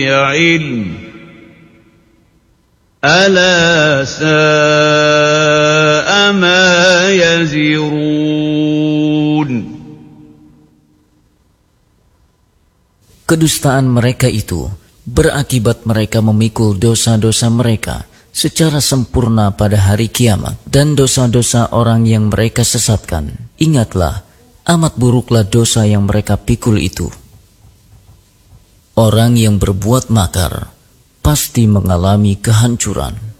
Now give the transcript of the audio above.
علم ألا ساء ما يزرون. Kedustaan mereka itu berakibat mereka memikul dosa-dosa mereka secara sempurna pada hari kiamat dan dosa-dosa orang yang mereka sesatkan. Ingatlah, amat buruklah dosa yang mereka pikul itu. Orang yang berbuat makar pasti mengalami kehancuran.